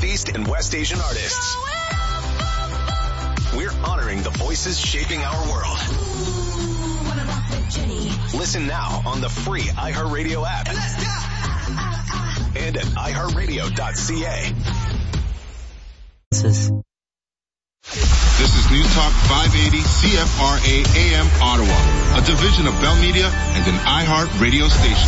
Southeast and West Asian artists. We're honoring the voices shaping our world. Listen now on the free iHeartRadio app. And at iHeartRadio.ca. This is News Talk 580 CFRA AM Ottawa, a division of Bell Media and an iHeart radio station.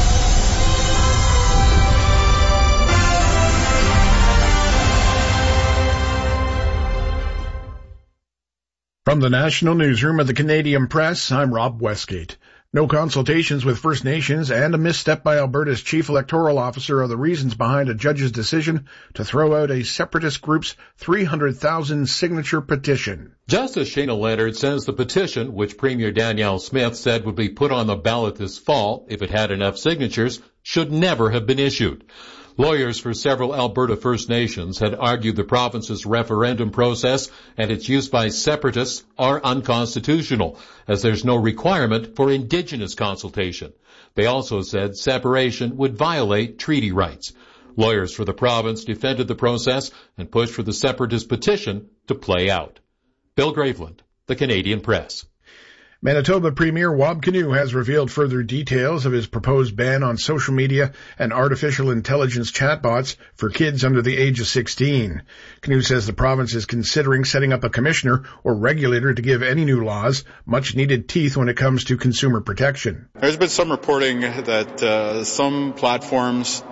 From the National Newsroom of the Canadian Press, I'm Rob Westgate. No consultations with First Nations and a misstep by Alberta's chief electoral officer are the reasons behind a judge's decision to throw out a separatist group's 300,000 signature petition. Justice Shana Leonard says the petition, which Premier Danielle Smith said would be put on the ballot this fall if it had enough signatures, should never have been issued. Lawyers for several Alberta First Nations had argued the province's referendum process and its use by separatists are unconstitutional, as there's no requirement for Indigenous consultation. They also said separation would violate treaty rights. Lawyers for the province defended the process and pushed for the separatist petition to play out. Bill Graveland, the Canadian Press. Manitoba Premier Wab Kinew has revealed further details of his proposed ban on social media and artificial intelligence chatbots for kids under the age of 16. Kinew says the province is considering setting up a commissioner or regulator to give any new laws much-needed teeth when it comes to consumer protection. There's been some reporting that some platforms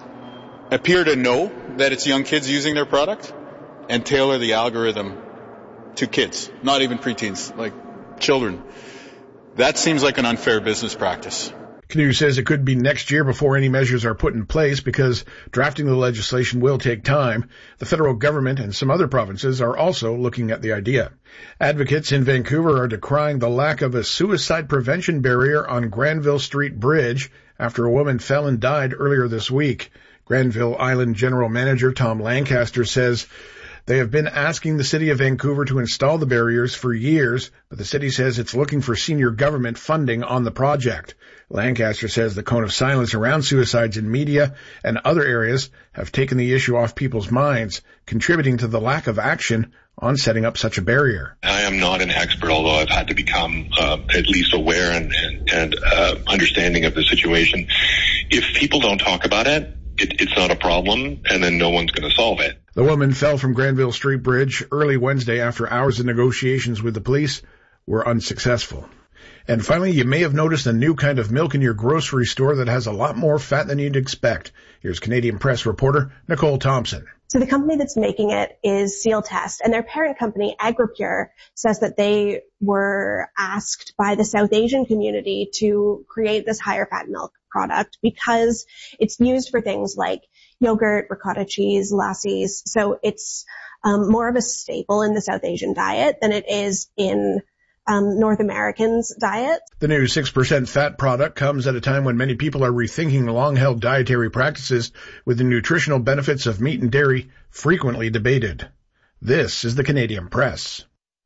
appear to know that it's young kids using their product and tailor the algorithm to kids, not even preteens, like children. That seems like an unfair business practice. Kinew says it could be next year before any measures are put in place because drafting the legislation will take time. The federal government and some other provinces are also looking at the idea. Advocates in Vancouver are decrying the lack of a suicide prevention barrier on Granville Street Bridge after a woman fell and died earlier this week. Granville Island General Manager Tom Lancaster says they have been asking the city of Vancouver to install the barriers for years, but the city says it's looking for senior government funding on the project. Lancaster says the cone of silence around suicides in media and other areas have taken the issue off people's minds, contributing to the lack of action on setting up such a barrier. I am not an expert, although I've had to become at least aware and understanding of the situation. If people don't talk about it, it's not a problem, and then no one's going to solve it. The woman fell from Granville Street Bridge early Wednesday after hours of negotiations with the police were unsuccessful. And finally, you may have noticed a new kind of milk in your grocery store that has a lot more fat than you'd expect. Here's Canadian Press reporter Nicole Thompson. So the company that's making it is Seal Test, and their parent company, Agripure, says that they were asked by the South Asian community to create this higher fat milk product because it's used for things like yogurt, ricotta cheese, lassis. So it's more of a staple in the South Asian diet than it is in North Americans' diet. The new 6% fat product comes at a time when many people are rethinking long-held dietary practices, with the nutritional benefits of meat and dairy frequently debated. This is the Canadian Press.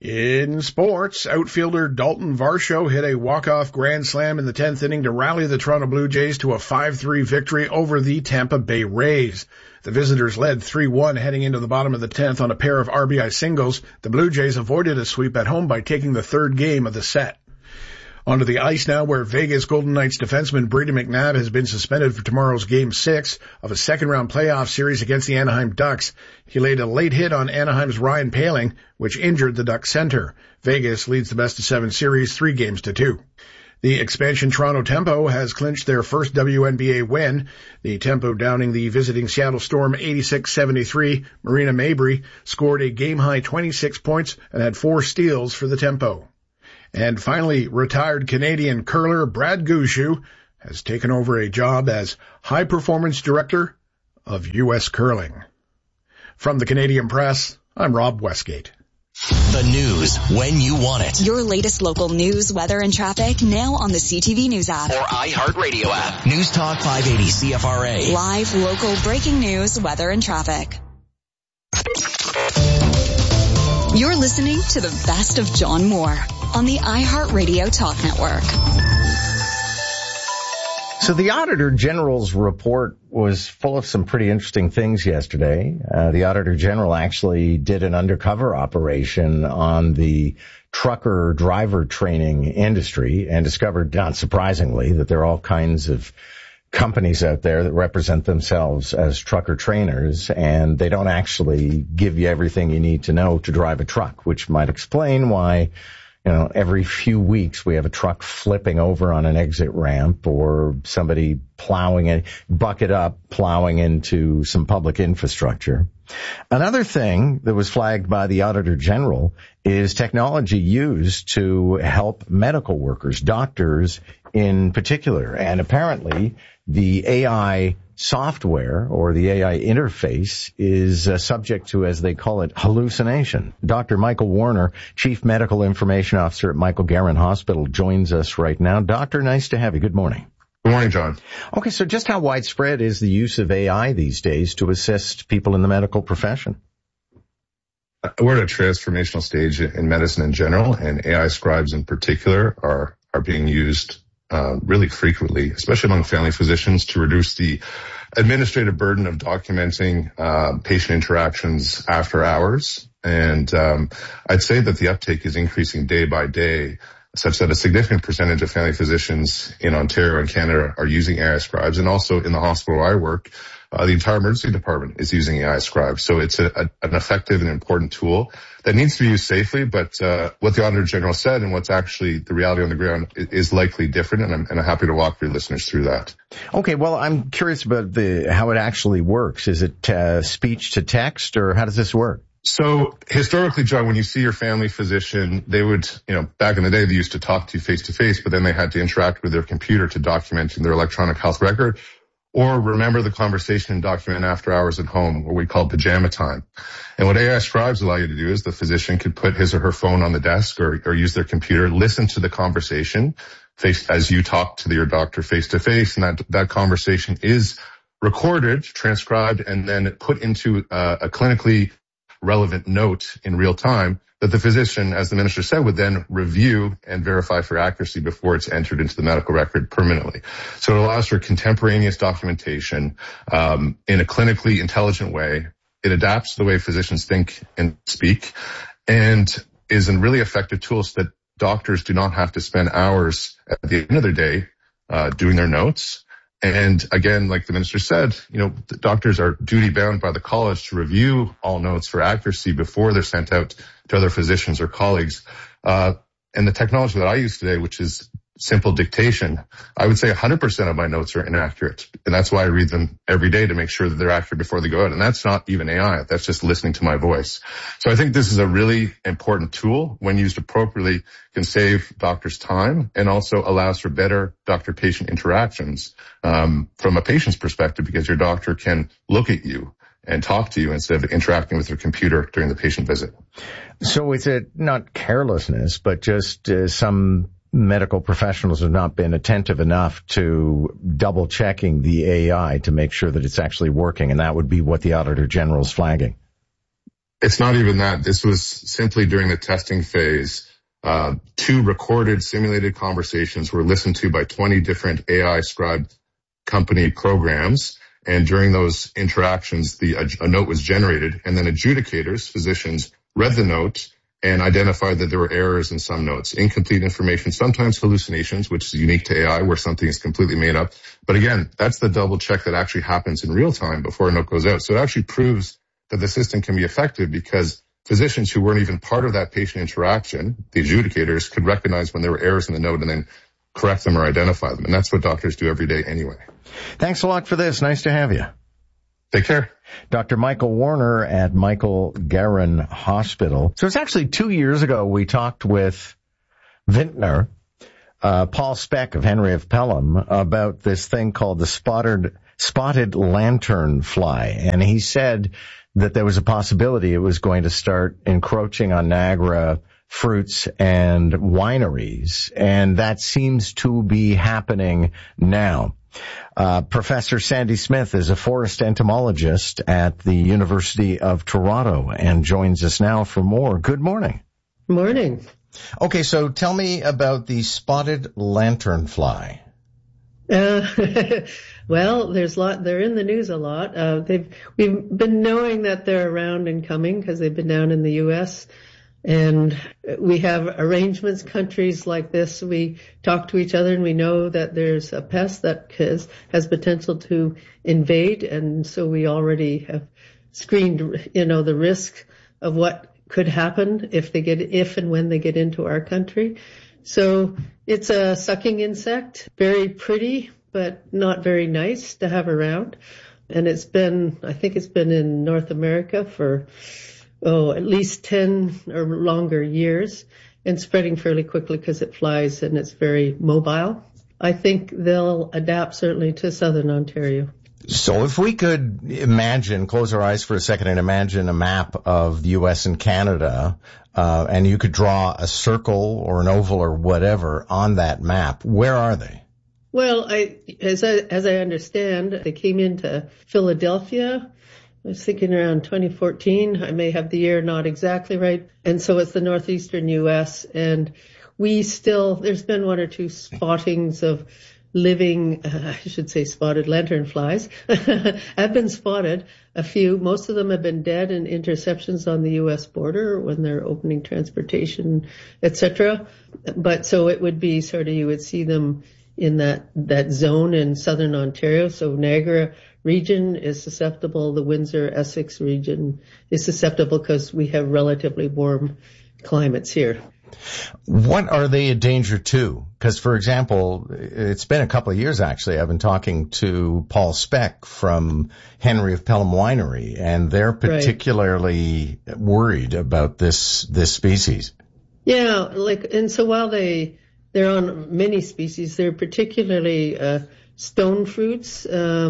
In sports, outfielder Dalton Varsho hit a walk-off grand slam in the 10th inning to rally the Toronto Blue Jays to a 5-3 victory over the Tampa Bay Rays. The visitors led 3-1 heading into the bottom of the 10th on a pair of RBI singles. The Blue Jays avoided a sweep at home by taking the third game of the set. Onto the ice now, where Vegas Golden Knights defenseman Brady McNabb has been suspended for tomorrow's Game 6 of a second-round playoff series against the Anaheim Ducks. He laid a late hit on Anaheim's Ryan Poehling, which injured the Ducks center. Vegas leads the best-of-7 series 3-2. The expansion Toronto Tempo has clinched their first WNBA win. The Tempo downing the visiting Seattle Storm 86-73. Marina Mabrey scored a game-high 26 points and had 4 steals for the Tempo. And finally, retired Canadian curler Brad Gushue has taken over a job as High Performance Director of U.S. Curling. From the Canadian Press, I'm Rob Westgate. The news when you want it. Your latest local news, weather, and traffic now on the CTV News app. Or iHeartRadio app. News Talk 580 CFRA. Live, local, breaking news, weather, and traffic. You're listening to the best of John Moore on the iHeartRadio Talk Network. So the Auditor General's report was full of some pretty interesting things yesterday. The Auditor General actually did an undercover operation on the trucker driver training industry and discovered, not surprisingly, that there are all kinds of companies out there that represent themselves as trucker trainers, and they don't actually give you everything you need to know to drive a truck, which might explain why, every few weeks we have a truck flipping over on an exit ramp or somebody plowing into some public infrastructure. Another thing that was flagged by the Auditor General is technology used to help medical workers, doctors in particular. And apparently the AI software or the AI interface is subject to, as they call it, hallucination. Dr. Michael Warner, Chief Medical Information Officer at Michael Garron Hospital, joins us right now. Doctor, nice to have you. Good morning. Good morning, John. Okay, so just how widespread is the use of AI these days to assist people in the medical profession? We're at a transformational stage in medicine in general, and AI scribes in particular are being used really frequently, especially among family physicians, to reduce the administrative burden of documenting patient interactions after hours. And I'd say that the uptake is increasing day by day, such that a significant percentage of family physicians in Ontario and Canada are using AI scribes. And also in the hospital where I work, the entire emergency department is using AI scribes. So it's an effective and important tool that needs to be used safely. But what the Auditor General said and what's actually the reality on the ground is likely different. And I'm happy to walk your listeners through that. Okay, well, I'm curious about how it actually works. Is it speech to text, or how does this work? So historically, John, when you see your family physician, they would, back in the day, they used to talk to you face to face, but then they had to interact with their computer to document in their electronic health record, or remember the conversation and document after hours at home, what we call pajama time. And what AI scribes allow you to do is the physician could put his or her phone on the desk or use their computer, listen to the conversation as you talk to your doctor face to face, and that conversation is recorded, transcribed, and then put into a clinically relevant note in real time that the physician, as the minister said, would then review and verify for accuracy before it's entered into the medical record permanently. So it allows for contemporaneous documentation in a clinically intelligent way. It adapts the way physicians think and speak, and is a really effective tool so that doctors do not have to spend hours at the end of their day doing their notes. And again, like the minister said, the doctors are duty bound by the college to review all notes for accuracy before they're sent out to other physicians or colleagues. And the technology that I use today, which is simple dictation, I would say 100% of my notes are inaccurate. And that's why I read them every day, to make sure that they're accurate before they go out. And that's not even AI. That's just listening to my voice. So I think this is a really important tool. When used appropriately, can save doctors time and also allows for better doctor-patient interactions from a patient's perspective, because your doctor can look at you and talk to you instead of interacting with your computer during the patient visit. So is it not carelessness, but just some medical professionals have not been attentive enough to double checking the AI to make sure that it's actually working, and that would be what the Auditor General is flagging? It's not even that. This was simply during the testing phase. 2 recorded simulated conversations were listened to by 20 different AI scribe company programs. And during those interactions, a note was generated, and then adjudicators, physicians, read the note and identified that there were errors in some notes, incomplete information, sometimes hallucinations, which is unique to AI, where something is completely made up. But again, that's the double check that actually happens in real time before a note goes out. So it actually proves that the system can be effective, because physicians who weren't even part of that patient interaction, the adjudicators, could recognize when there were errors in the note and then correct them or identify them. And that's what doctors do every day anyway. Thanks a lot for this. Nice to have you. Take care. Dr. Michael Warner at Michael Garron Hospital. So it's actually 2 years ago we talked with Vintner, Paul Speck of Henry of Pelham, about this thing called the spotted lanternfly. And he said that there was a possibility it was going to start encroaching on Niagara fruits and wineries. And that seems to be happening now. Professor Sandy Smith is a forest entomologist at the University of Toronto and joins us now for more. Good morning. Morning. Okay, so tell me about the spotted lanternfly. Well, they're in the news a lot. We've been knowing that they're around and coming because they've been down in the U.S. And we have arrangements, countries like this. We talk to each other and we know that there's a pest that has potential to invade. And so we already have screened, the risk of what could happen if and when they get into our country. So it's a sucking insect, very pretty, but not very nice to have around. And I think it's been in North America for at least 10 or longer years, and spreading fairly quickly because it flies and it's very mobile. I think they'll adapt certainly to southern Ontario. So if we could close our eyes for a second and imagine a map of the U.S. and Canada, and you could draw a circle or an oval or whatever on that map, where are they? Well, as I understand, they came into Philadelphia. I was thinking around 2014. I may have the year not exactly right. And so it's the northeastern U.S. And there's been one or two spottings of living, spotted lanternflies have been spotted. A few, most of them have been dead in interceptions on the U.S. border when they're opening transportation, etc. But so it would be you would see them in that zone in southern Ontario. So Niagara region is susceptible. The Windsor-Essex region is susceptible because we have relatively warm climates here. What are they a danger to? Because, for example, it's been a couple of years, actually. I've been talking to Paul Speck from Henry of Pelham Winery, and they're particularly worried about this species. Yeah, and so while they're on many species, they're particularly stone fruits,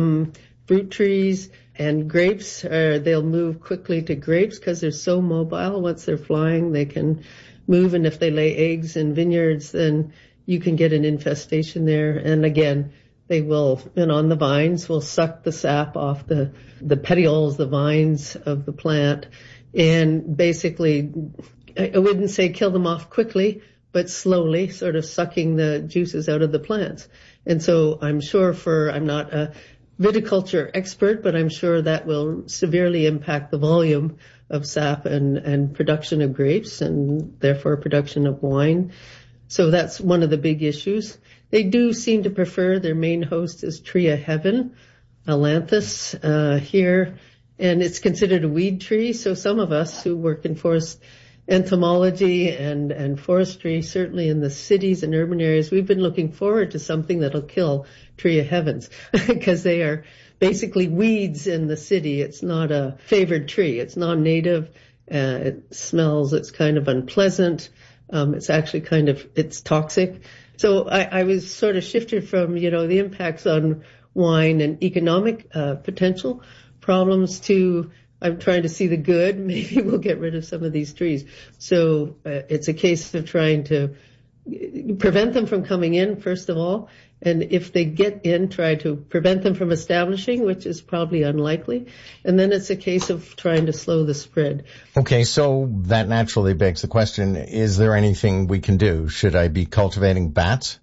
fruit trees, and grapes. They'll move quickly to grapes because they're so mobile. Once they're flying, they can move, and if they lay eggs in vineyards, then you can get an infestation there. And again, they will, on the vines, will suck the sap off the petioles, the vines of the plant, and basically, I wouldn't say kill them off quickly, but slowly, sort of sucking the juices out of the plants. And so I'm not a viticulture expert, but I'm sure that will severely impact the volume of sap and production of grapes and therefore production of wine. So that's one of the big issues. They do seem to prefer, their main host is tree of heaven, Ailanthus, here, and it's considered a weed tree. So some of us who work in forest entomology and forestry, certainly in the cities and urban areas, we've been looking forward to something that'll kill tree of heavens because they are basically weeds in the city. It's not a favored tree. It's non-native. It smells, it's kind of unpleasant. It's actually it's toxic. So I was sort of shifted from, the impacts on wine and economic potential problems to I'm trying to see the good. Maybe we'll get rid of some of these trees. So it's a case of trying to prevent them from coming in, first of all. And if they get in, try to prevent them from establishing, which is probably unlikely. And then it's a case of trying to slow the spread. Okay, so that naturally begs the question, is there anything we can do? Should I be cultivating bats?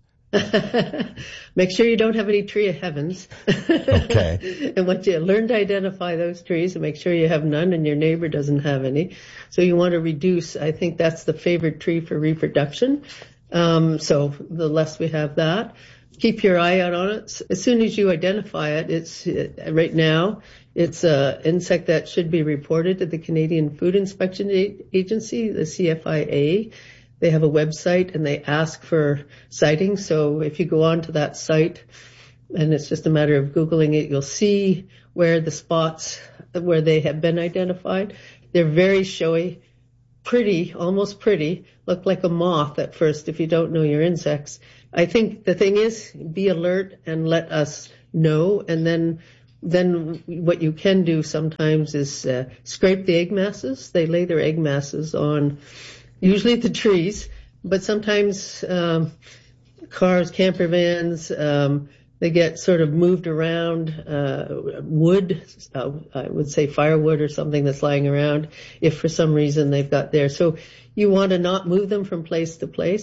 Make sure you don't have any tree of heavens. Okay. And once you learn to identify those trees and make sure you have none and your neighbor doesn't have any. So you want to reduce, I think that's the favored tree for reproduction. So the less we have that. Keep your eye out on it. As soon as you identify it, right now, it's an insect that should be reported to the Canadian Food Inspection Agency, the CFIA. They have a website and they ask for sightings. So if you go onto that site, and it's just a matter of Googling it, you'll see where the spots where they have been identified. They're very showy, pretty, almost pretty, look like a moth at first if you don't know your insects. I think the thing is, be alert and let us know, and then what you can do sometimes is scrape the egg masses. They lay their egg masses on usually the trees, but sometimes cars, camper vans, they get sort of moved around. Wood, I would say firewood or something that's lying around, if for some reason they've got there. So you want to not move them from place to place.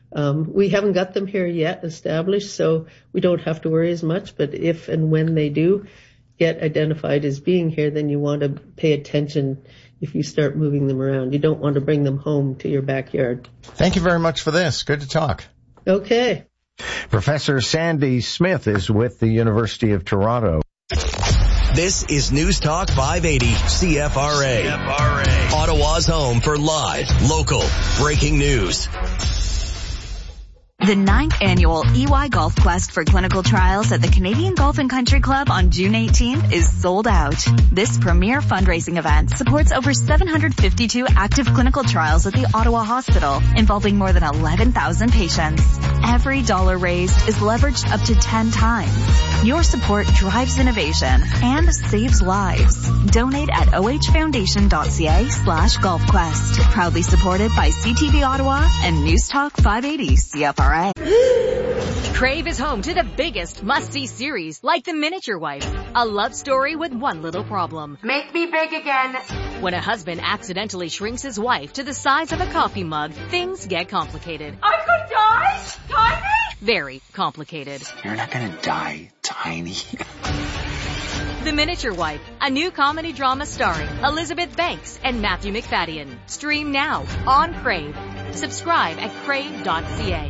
We haven't got them here yet established, so we don't have to worry as much. But if and when they do get identified as being here, then you want to pay attention if you start moving them around. You don't want to bring them home to your backyard. Thank you very much for this. Good to talk. Okay. Professor Sandy Smith is with the University of Toronto. This is News Talk 580 CFRA. Ottawa's home for live, local, breaking news. The 9th annual EY Golf Quest for clinical trials at the Canadian Golf and Country Club on June 18th is sold out. This premier fundraising event supports over 752 active clinical trials at the Ottawa Hospital, involving more than 11,000 patients. Every dollar raised is leveraged up to 10 times. Your support drives innovation and saves lives. Donate at ohfoundation.ca/golfquest. Proudly supported by CTV Ottawa and News Talk 580 CFRA. Crave is home to the biggest must-see series, like The Miniature Wife, a love story with one little problem. Make me big again. When a husband accidentally shrinks his wife to the size of a coffee mug, things get complicated. I could die? Tiny? Very complicated. You're not gonna die, Tiny. The Miniature Wife, a new comedy drama starring Elizabeth Banks and Matthew McFadden. Stream now on Crave. Subscribe at crave.ca.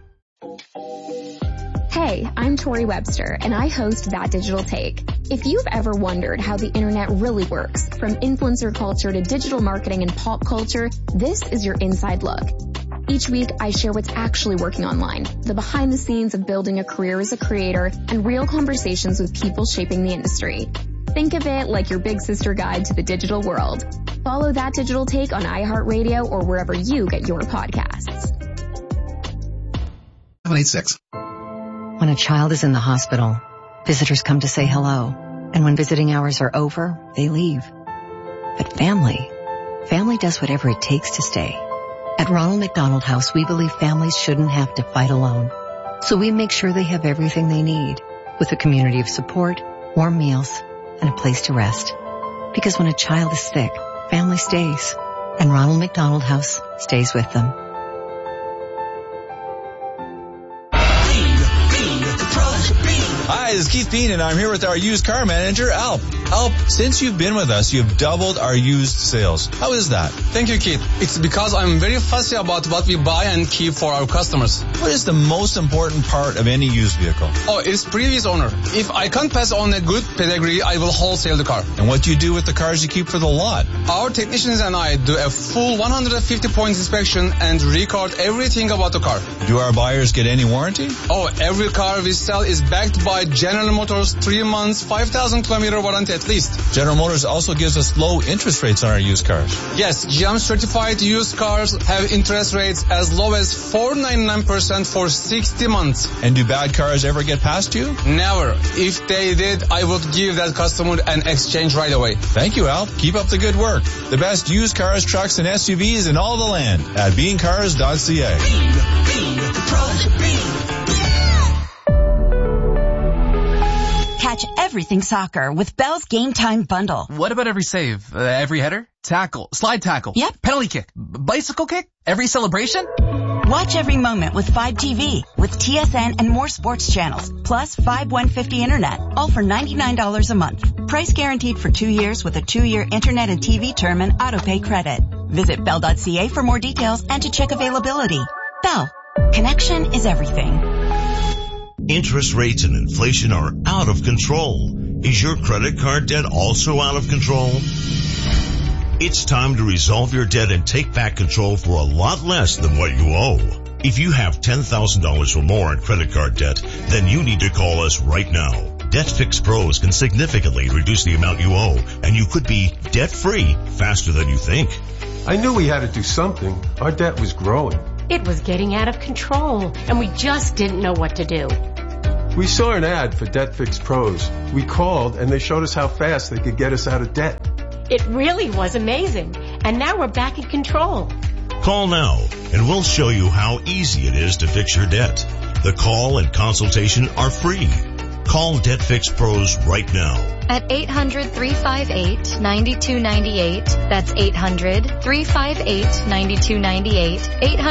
Hey, I'm Tori Webster, and I host That Digital Take. If you've ever wondered how the internet really works, from influencer culture to digital marketing and pop culture, this is your inside look. Each week, I share what's actually working online, the behind the scenes of building a career as a creator, and real conversations with people shaping the industry. Think of it like your big sister guide to the digital world. Follow That Digital Take on iHeartRadio or wherever you get your podcasts. 786. When a child is in the hospital, visitors come to say hello. And when visiting hours are over, they leave. But family does whatever it takes to stay. At Ronald McDonald House, we believe families shouldn't have to fight alone. So we make sure they have everything they need, with a community of support, warm meals, and a place to rest. Because when a child is sick, family stays. And Ronald McDonald House stays with them. Hi, this is Keith Bean, and I'm here with our used car manager, Alp. Alp, since you've been with us, you've doubled our used sales. How is that? Thank you, Keith. It's because I'm very fussy about what we buy and keep for our customers. What is the most important part of any used vehicle? Oh, it's previous owner. If I can't pass on a good pedigree, I will wholesale the car. And what do you do with the cars you keep for the lot? Our technicians and I do a full 150-point inspection and record everything about the car. Do our buyers get any warranty? Oh, every car we sell is backed by General Motors 3 months, 5,000 kilometer warranty at least. General Motors also gives us low interest rates on our used cars. Yes, GM certified used cars have interest rates as low as 4.99% for 60 months. And do bad cars ever get past you? Never. If they did, I would give that customer an exchange right away. Thank you, Al. Keep up the good work. The best used cars, trucks, and SUVs in all the land at beancars.ca. Catch everything soccer with Bell's Game Time Bundle. What about every save? Every header? Tackle? Slide tackle? Yep. Penalty kick? Bicycle kick? Every celebration? Watch every moment with 5TV, with TSN and more sports channels, plus 5150 internet, all for $99 a month. Price guaranteed for 2 years with a 2-year internet and TV term and autopay credit. Visit Bell.ca for more details and to check availability. Bell. Connection is everything. Interest rates and inflation are out of control. Is your credit card debt also out of control? It's time to resolve your debt and take back control for a lot less than what you owe. If you have $10,000 or more in credit card debt, then you need to call us right now. DebtFix Pros can significantly reduce the amount you owe, and you could be debt-free faster than you think. I knew we had to do something. Our debt was growing. It was getting out of control, and we just didn't know what to do. We saw an ad for DebtFix Pros. We called, and they showed us how fast they could get us out of debt. It really was amazing, and now we're back in control. Call now, and we'll show you how easy it is to fix your debt. The call and consultation are free. Call DebtFix Pros right now. At 800-358-9298. That's 800-358-9298.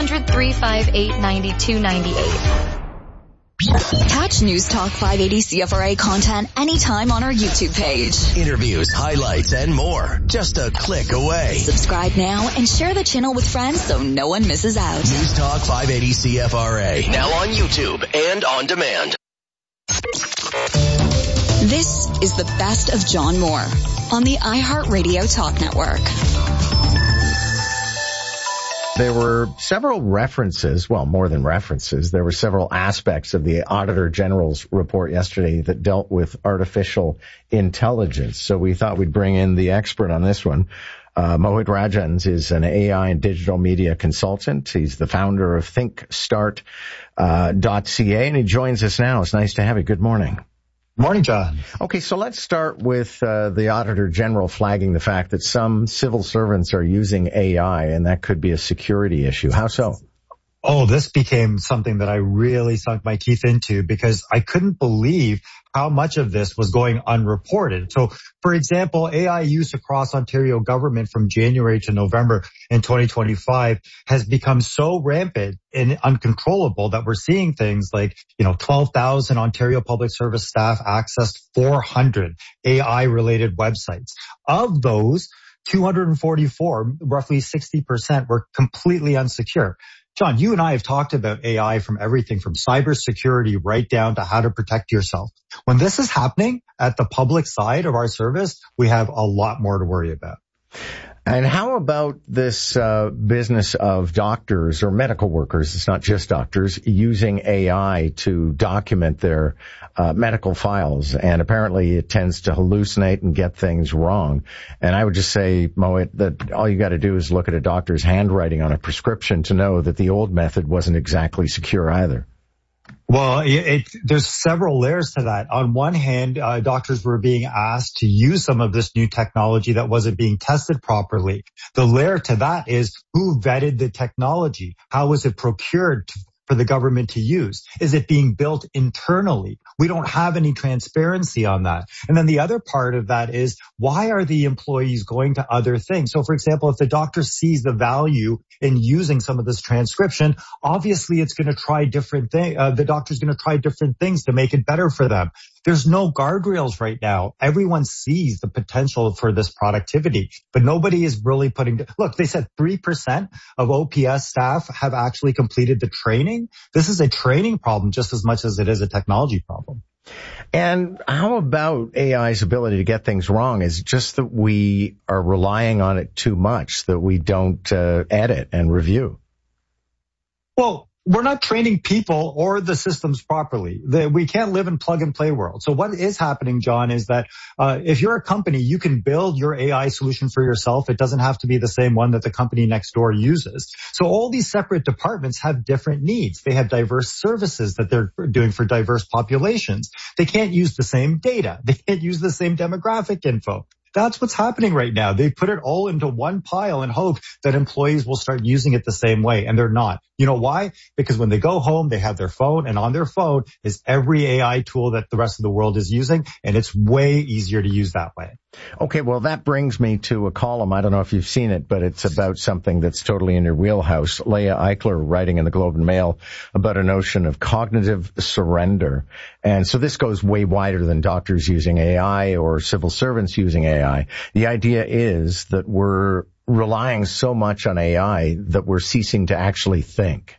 800-358-9298. Catch News Talk 580 CFRA content anytime on our YouTube page. Interviews, highlights, and more. Just a click away. Subscribe now and share the channel with friends so no one misses out. News Talk 580 CFRA. Now on YouTube and on demand. This is the best of John Moore on the iHeartRadio Talk Network. There were several references, well, more than references. There were several aspects of the Auditor General's report yesterday that dealt with artificial intelligence. So we thought we'd bring in the expert on this one. Mohit Rajans is an AI and digital media consultant. He's the founder of ThinkStart.ca, and he joins us now. It's nice to have you. Good morning. Morning, John. Okay, so let's start with the Auditor General flagging the fact that some civil servants are using AI, and that could be a security issue. How so? Oh, this became something that I really sunk my teeth into because I couldn't believe how much of this was going unreported. So, for example, AI use across Ontario government from January to November in 2025 has become so rampant and uncontrollable that we're seeing things like, 12,000 Ontario public service staff accessed 400 AI-related websites. Of those, 244, roughly 60%, were completely unsecure. John, you and I have talked about AI from everything from cybersecurity right down to how to protect yourself. When this is happening at the public side of our service, we have a lot more to worry about. And how about this business of doctors or medical workers, it's not just doctors, using AI to document their medical files? And apparently it tends to hallucinate and get things wrong. And I would just say, Mohit, that all you got to do is look at a doctor's handwriting on a prescription to know that the old method wasn't exactly secure either. Well, there's several layers to that. On one hand, doctors were being asked to use some of this new technology that wasn't being tested properly. The layer to that is who vetted the technology? How was it procured for the government to use? Is it being built internally? We don't have any transparency on that. And then the other part of that is, why are the employees going to other things? So, for example, if the doctor sees the value in using some of this transcription, obviously it's going to try different things. The doctor's going to try different things to make it better for them. There's no guardrails right now. Everyone sees the potential for this productivity, but nobody is really look, they said 3% of OPS staff have actually completed the training. This is a training problem just as much as it is a technology problem. And how about AI's ability to get things wrong? Is it just that we are relying on it too much, that we don't edit and review? Well, we're not training people or the systems properly. We can't live in plug and play world. So what is happening, John, is that if you're a company, you can build your AI solution for yourself. It doesn't have to be the same one that the company next door uses. So all these separate departments have different needs. They have diverse services that they're doing for diverse populations. They can't use the same data. They can't use the same demographic info. That's what's happening right now. They put it all into one pile and hope that employees will start using it the same way, and they're not. You know why? Because when they go home, they have their phone, and on their phone is every AI tool that the rest of the world is using, and it's way easier to use that way. Okay, well, that brings me to a column. I don't know if you've seen it, but it's about something that's totally in your wheelhouse. Leah Eichler writing in the Globe and Mail about a notion of cognitive surrender. And so this goes way wider than doctors using AI or civil servants using AI. The idea is that we're relying so much on AI that we're ceasing to actually think.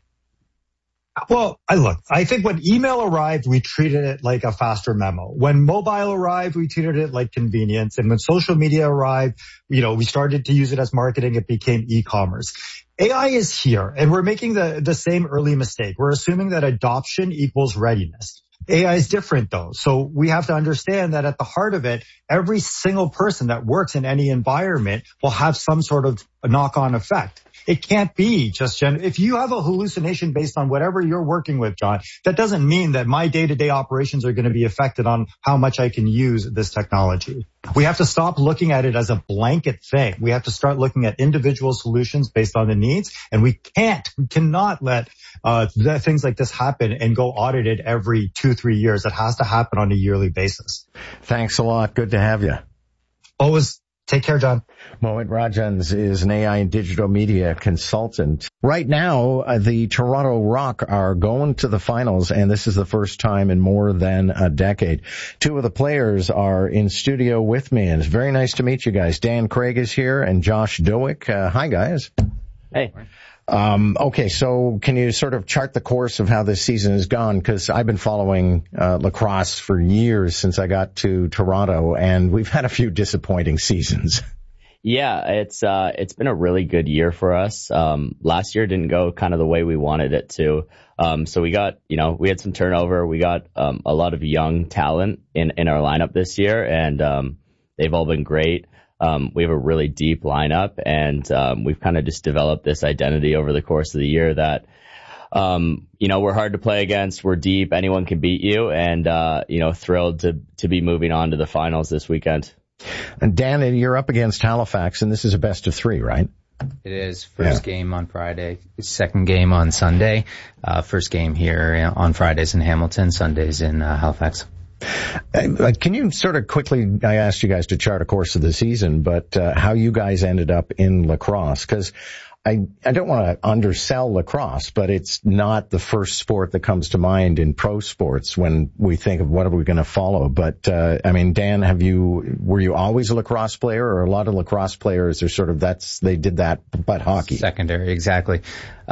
Well, I think when email arrived, we treated it like a faster memo. When mobile arrived, we treated it like convenience. And when social media arrived, we started to use it as marketing. It became e-commerce. AI is here, and we're making the same early mistake. We're assuming that adoption equals readiness. AI is different, though. So we have to understand that at the heart of it, every single person that works in any environment will have some sort of a knock-on effect. It can't be just if you have a hallucination based on whatever you're working with, John, that doesn't mean that my day-to-day operations are going to be affected on how much I can use this technology. We have to stop looking at it as a blanket thing. We have to start looking at individual solutions based on the needs, and we cannot let things like this happen and go audited every 2 2-3 years. It has to happen on a yearly basis. Thanks a lot. Good to have you. Always. Take care, John. Mohit Rajans is an AI and digital media consultant. Right now, the Toronto Rock are going to the finals, and this is the first time in more than a decade. Two of the players are in studio with me, and it's very nice to meet you guys. Dan Craig is here, and Josh Dowick. Hi, guys. Hey. Okay, so can you sort of chart the course of how this season has gone? Because I've been following lacrosse for years since I got to Toronto, and we've had a few disappointing seasons. Yeah, it's been a really good year for us. Last year didn't go kind of the way we wanted it to. So we got, we had some turnover. We got a lot of young talent in our lineup this year, and they've all been great. We have a really deep lineup, and we've kind of just developed this identity over the course of the year that, we're hard to play against. We're deep. Anyone can beat you, and, thrilled to be moving on to the finals this weekend. And Dan, you're up against Halifax, and this is a best of 3, right? It is. First game on Friday, second game on Sunday, first game here on Fridays in Hamilton, Sundays in Halifax. Can you sort of quickly, I asked you guys to chart a course of the season, but how you guys ended up in lacrosse? Because I don't want to undersell lacrosse, but it's not the first sport that comes to mind in pro sports when we think of what are we going to follow. But, Dan, were you always a lacrosse player, or a lot of lacrosse players are sort of they did that, but hockey? Secondary, exactly.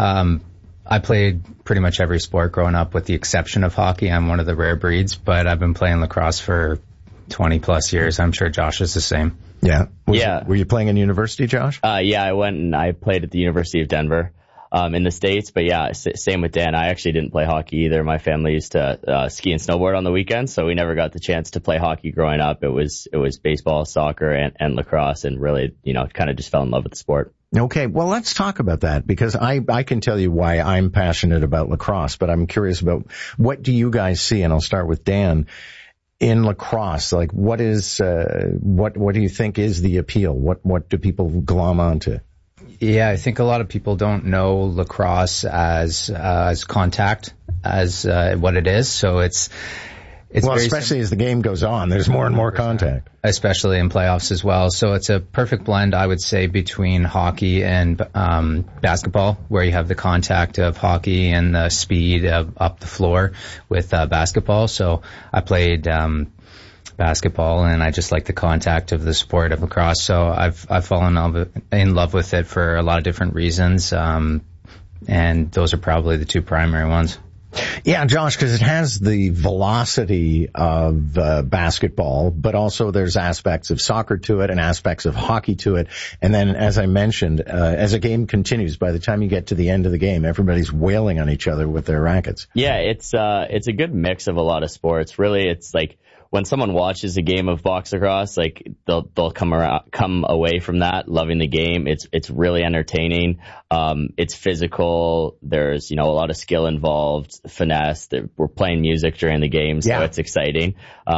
I played pretty much every sport growing up with the exception of hockey. I'm one of the rare breeds, but I've been playing lacrosse for 20 plus years. I'm sure Josh is the same. Yeah. Were you playing in university, Josh? Yeah, I went and I played at the University of Denver, in the States. But yeah, same with Dan. I actually didn't play hockey either. My family used to, ski and snowboard on the weekends, so we never got the chance to play hockey growing up. It was baseball, soccer, and lacrosse, and really, kind of just fell in love with the sport. Okay, well, let's talk about that, because I can tell you why I'm passionate about lacrosse, but I'm curious about what do you guys see, and I'll start with Dan, in lacrosse. Like, what is, what do you think is the appeal? What do people glom onto? Yeah, I think a lot of people don't know lacrosse as contact, as what it is, so it's especially as the game goes on, there's more and more contact. Especially in playoffs as well. So it's a perfect blend, I would say, between hockey and basketball, where you have the contact of hockey and the speed of up the floor with basketball. So I played basketball, and I just like the contact of the sport of lacrosse. So I've fallen in love with it for a lot of different reasons, and those are probably the two primary ones. Yeah, Josh, because it has the velocity of basketball, but also there's aspects of soccer to it and aspects of hockey to it. And then, as I mentioned, as a game continues, by the time you get to the end of the game, everybody's wailing on each other with their rackets. Yeah, it's a good mix of a lot of sports. Really, it's like when someone watches a game of box lacrosse, like they'll come away from that loving the game. It's really entertaining. It's physical. There's, a lot of skill involved, finesse. We're playing music during the game, so it's exciting.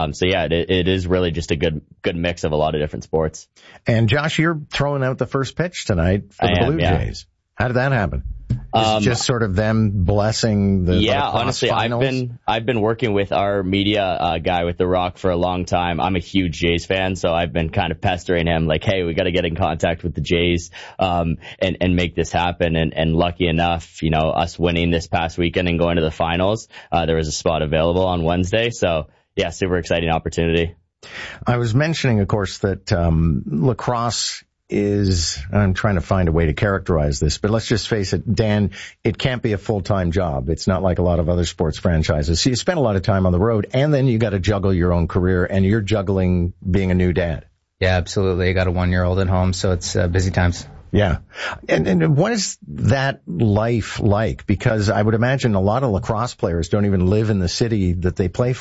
It is really just a good mix of a lot of different sports. And Josh, you're throwing out the first pitch tonight for the Blue Jays. How did that happen? Just sort of them blessing the honestly, finals? I've been working with our media guy with The Rock for a long time. I'm a huge Jays fan, so I've been kind of pestering him like, hey, we got to get in contact with the Jays and make this happen. And lucky enough, us winning this past weekend and going to the finals, there was a spot available on Wednesday. So yeah, super exciting opportunity. I was mentioning, of course, that lacrosse I'm trying to find a way to characterize this, but let's just face it, Dan, it can't be a full-time job. It's not like a lot of other sports franchises. So you spend a lot of time on the road, and then you got to juggle your own career, and you're juggling being a new dad. Yeah, absolutely. I got a 1-year-old at home, so it's busy times. Yeah. And what is that life like? Because I would imagine a lot of lacrosse players don't even live in the city that they play for.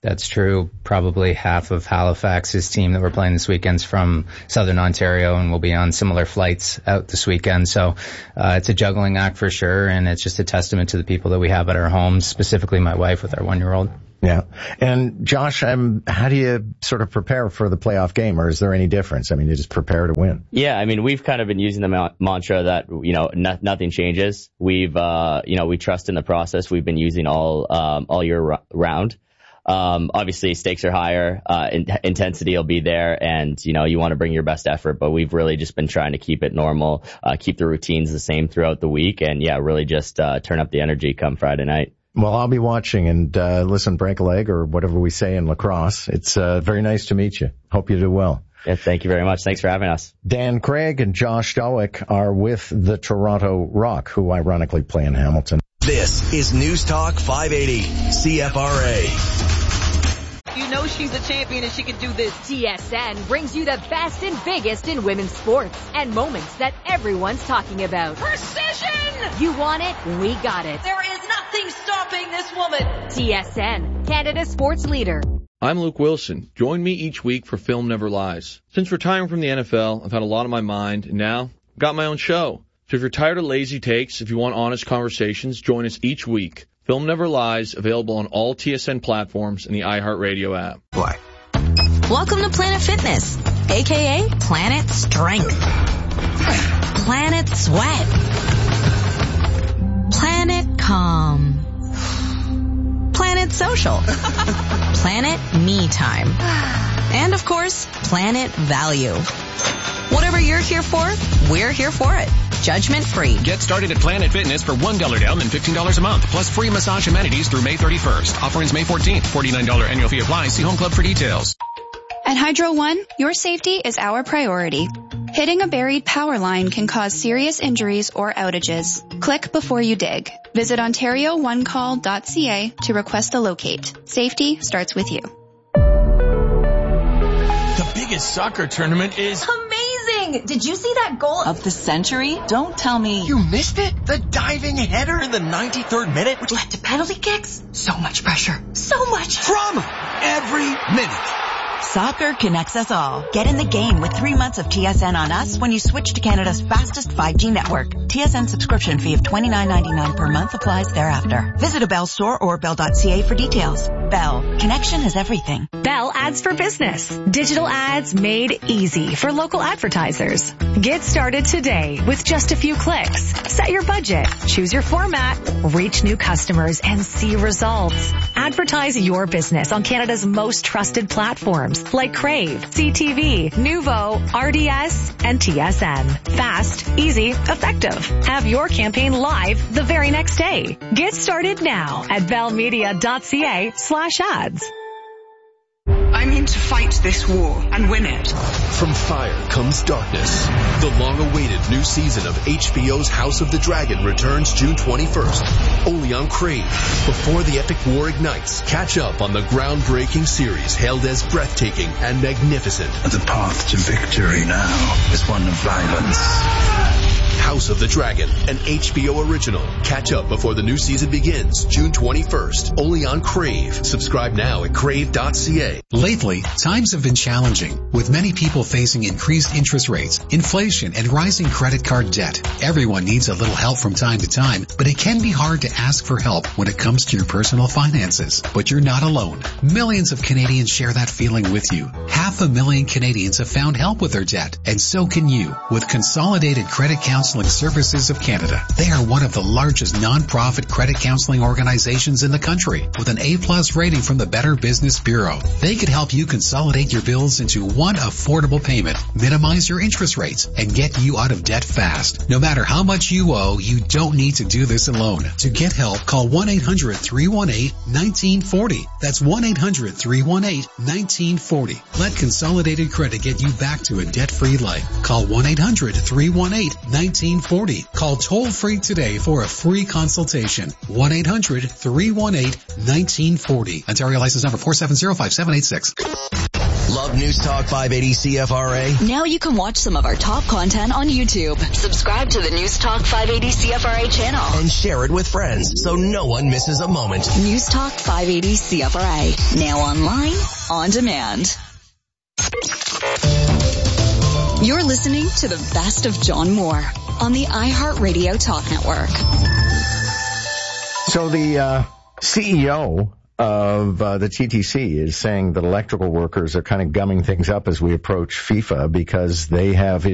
That's true. Probably half of Halifax's team that we're playing this weekend's from Southern Ontario, and we'll be on similar flights out this weekend. So it's a juggling act for sure, and it's just a testament to the people that we have at our homes, specifically my wife with our 1-year-old. Yeah. And Josh, how do you sort of prepare for the playoff game, or is there any difference? I mean, you just prepare to win. Yeah, I mean, we've kind of been using the mantra that, nothing changes. We trust in the process. We've been using all year round. Obviously stakes are higher, intensity will be there, and, you want to bring your best effort, but we've really just been trying to keep it normal, keep the routines the same throughout the week, and really just, turn up the energy come Friday night. Well, I'll be watching and, listen, break a leg or whatever we say in lacrosse. It's, very nice to meet you. Hope you do well. Yeah, thank you very much. Thanks for having us. Dan Craig and Josh Dowick are with the Toronto Rock, who ironically play in Hamilton. This is News Talk 580 CFRA. You know she's a champion and she can do this. TSN brings you the best and biggest in women's sports and moments that everyone's talking about. Precision! You want it? We got it. There is nothing stopping this woman. TSN, Canada's sports leader. I'm Luke Wilson. Join me each week for Film Never Lies. Since retiring from the NFL, I've had a lot on my mind, and now I've got my own show. So if you're tired of lazy takes, if you want honest conversations, join us each week. Film Never Lies, available on all TSN platforms and the iHeartRadio app. Why? Welcome to Planet Fitness, a.k.a. Planet Strength, Planet Sweat, Planet Calm, Planet Social, Planet Me Time, and of course, Planet Value. Whatever you're here for, we're here for it. Judgment free. Get started at Planet Fitness for $1 down and $15 a month, plus free massage amenities through May 31st. Offer ends May 14th. $49 annual fee applies. See Home Club for details. At Hydro One, your safety is our priority. Hitting a buried power line can cause serious injuries or outages. Click before you dig. Visit OntarioOneCall.ca to request a locate. Safety starts with you. The biggest soccer tournament is amazing! Did you see that goal of the century? Don't tell me you missed it. The diving header in the 93rd minute, which led to penalty kicks. So much pressure. So much drama every minute. Soccer connects us all. Get in the game with 3 months of TSN on us when you switch to Canada's fastest 5G network. TSN subscription fee of $29.99 per month applies thereafter. Visit a Bell store or bell.ca for details. Bell. Connection is everything. Bell Ads for Business. Digital ads made easy for local advertisers. Get started today with just a few clicks. Set your budget, choose your format, reach new customers, and see results. Advertise your business on Canada's most trusted platforms like Crave, CTV, Nuvo, RDS, and TSN. Fast, easy, effective. Have your campaign live the very next day. Get started now at bellmedia.ca/ads. I'm in to fight this war and win it. From fire comes darkness. The long-awaited new season of HBO's House of the Dragon returns June 21st, only on Crave. Before the epic war ignites, catch up on the groundbreaking series hailed as breathtaking and magnificent. The path to victory now is one of violence. House of the Dragon, an HBO original. Catch up before the new season begins, June 21st, only on Crave. Subscribe now at crave.ca. Lately, times have been challenging, with many people facing increased interest rates, inflation, and rising credit card debt. Everyone needs a little help from time to time, but it can be hard to ask for help when it comes to your personal finances. But you're not alone. Millions of Canadians share that feeling with you. 500,000 Canadians have found help with their debt, and so can you with Consolidated Credit Counseling Services of Canada. They are one of the largest non-profit credit counseling organizations in the country with an A+ rating from the Better Business Bureau. They could help you consolidate your bills into one affordable payment, minimize your interest rates, and get you out of debt fast. No matter how much you owe, you don't need to do this alone. To get help, call 1-800-318-1940. That's 1-800-318-1940. Let Consolidated Credit get you back to a debt-free life. Call 1-800-318-1940. 1940. Call toll-free today for a free consultation. 1-800-318-1940. Ontario license number 4705786. Love News Talk 580 CFRA? Now you can watch some of our top content on YouTube. Subscribe to the News Talk 580 CFRA channel. And share it with friends so no one misses a moment. News Talk 580 CFRA. Now online, on demand. You're listening to the best of John Moore on the iHeartRadio Talk Network. So the CEO of the TTC is saying that electrical workers are kind of gumming things up as we approach FIFA because they have